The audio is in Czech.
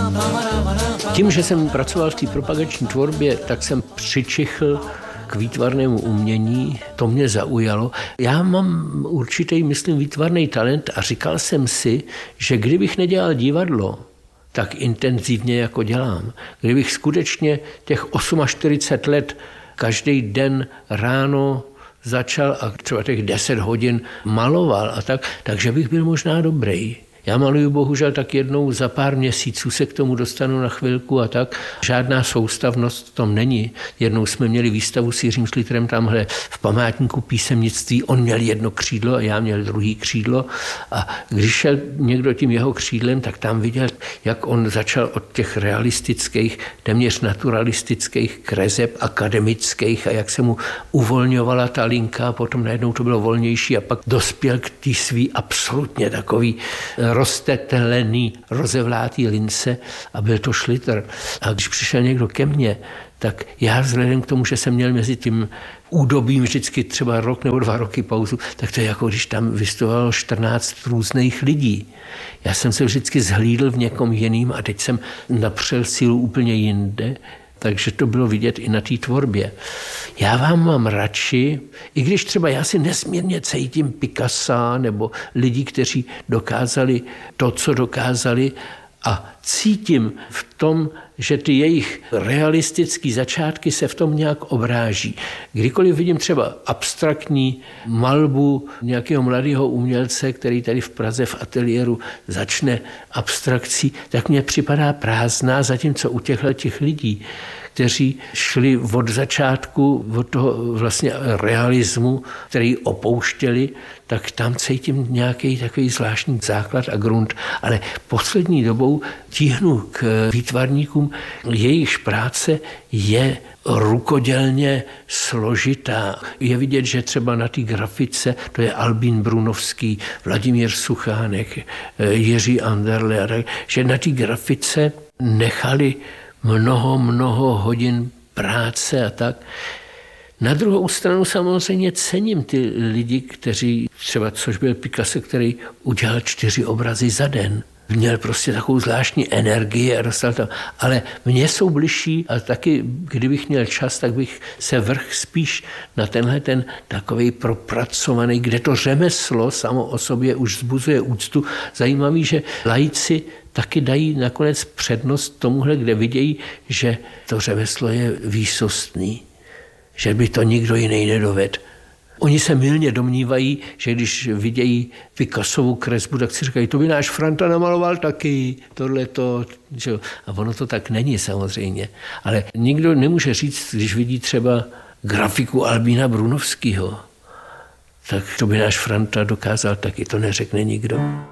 Tím, že jsem pracoval v té propagační tvorbě, tak jsem přičichl k výtvarnému umění, to mě zaujalo. Já mám určitý, myslím, výtvarný talent a říkal jsem si, že kdybych nedělal divadlo tak intenzivně, jako dělám, kdybych skutečně těch 48 let každý den ráno začal a třeba těch 10 hodin maloval a tak, takže bych byl možná dobrý. Já maluju bohužel tak jednou za pár měsíců, se k tomu dostanu na chvilku a tak. Žádná soustavnost v tom není. Jednou jsme měli výstavu s Jiřím Šliterem tamhle v památníku písemnictví. On měl jedno křídlo a já měl druhý křídlo. A když šel někdo tím jeho křídlem, tak tam viděl, jak on začal od těch realistických, téměř naturalistických kreseb akademických a jak se mu uvolňovala ta linka a potom najednou to bylo volnější a pak dospěl k té svý absolutně takový roztetelený, rozevlátý lince a byl to Šliter. A když přišel někdo ke mně, tak já vzhledem k tomu, že jsem měl mezi tím údobím vždycky třeba rok nebo 2 roky pauzu, tak to je jako když tam vystupovalo 14 různých lidí. Já jsem se vždycky zhlídl v někom jiným a teď jsem napřel sílu úplně jinde, takže to bylo vidět i na té tvorbě. Já vám mám radši, i když třeba já si nesmírně cítím Picassa nebo lidi, kteří dokázali to, co dokázali a cítím v tom, že ty jejich realistické začátky se v tom nějak obráží. Kdykoliv vidím třeba abstraktní malbu nějakého mladého umělce, který tady v Praze v ateliéru začne abstrakcí, tak mně připadá prázdná, zatímco u těch lidí, kteří šli od začátku, od toho vlastně realismu, který opouštěli, tak tam cítím nějaký takový zvláštní základ a grunt. Ale poslední dobou tíhnu k výtvarníkům, jejichž práce je rukodělně složitá. Je vidět, že třeba na té grafice, to je Albín Brunovský, Vladimír Suchánek, Jiří Anderle, že na té grafice nechali mnoho hodin práce a tak. Na druhou stranu samozřejmě cením ty lidi, kteří třeba, což byl Picasso, který udělal 4 obrazy za den. Měl prostě takovou zvláštní energii a dostal to. Ale mně jsou bližší a taky, kdybych měl čas, tak bych se vrhl spíš na tenhle ten takovej propracovaný, kde to řemeslo samo o sobě už vzbuzuje úctu. Zajímavý, že laici taky dají nakonec přednost tomuhle, kde vidějí, že to řemeslo je výsostný, že by to nikdo jiný nedovedl. Oni se mylně domnívají, že když vidějí Picassovu kresbu, tak si říkají, to by náš Franta namaloval taky, tohleto. A ono to tak není samozřejmě. Ale nikdo nemůže říct, když vidí třeba grafiku Albína Brunovského, tak to by náš Franta dokázal taky, to neřekne nikdo.